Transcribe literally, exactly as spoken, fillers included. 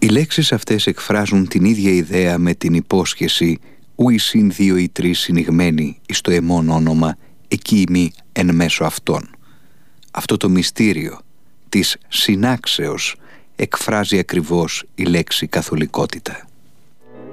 λέξεις αυτές εκφράζουν την ίδια ιδέα με την υπόσχεση «Ου εισιν δύο ή τρεις συνηγμένοι εις το εμόν όνομα, εκεί ημί εν μέσω αυτών». Αυτό το μυστήριο της συνάξεως εκφράζει ακριβώς η λέξη καθολικότητα.